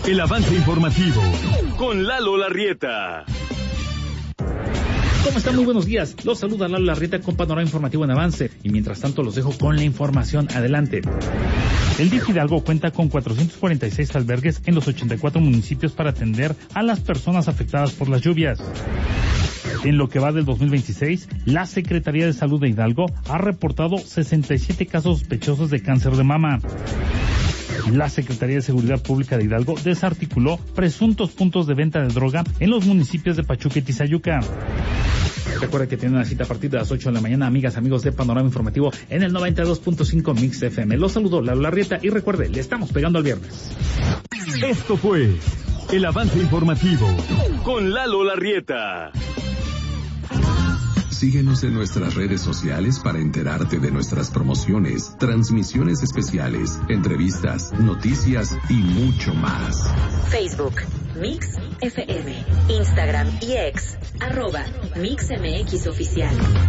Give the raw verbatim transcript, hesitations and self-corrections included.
El avance informativo con Lalo Larrieta. ¿Cómo están? Muy buenos días. Los saluda Lalo Larrieta con Panorama Informativo en Avance. Y mientras tanto los dejo con la información. Adelante. El D I F Hidalgo cuenta con cuatrocientos cuarenta y seis albergues en los ochenta y cuatro municipios para atender a las personas afectadas por las lluvias. En lo que va del dos mil veintiséis, la Secretaría de Salud de Hidalgo ha reportado sesenta y siete casos sospechosos de cáncer de mama. La Secretaría de Seguridad Pública de Hidalgo desarticuló presuntos puntos de venta de droga en los municipios de Pachuca y Tizayuca. Recuerda que tienen una cita a partir de las ocho de la mañana, amigas, amigos de Panorama Informativo en el noventa y dos punto cinco Mix F M. Los saludo, Lalo Larrieta, y recuerde, le estamos pegando al viernes. Esto fue el avance informativo con Lalo Larrieta. Síguenos en nuestras redes sociales para enterarte de nuestras promociones, transmisiones especiales, entrevistas, noticias y mucho más. Facebook, Mix F M, Instagram y X, arroba Mix M X Oficial.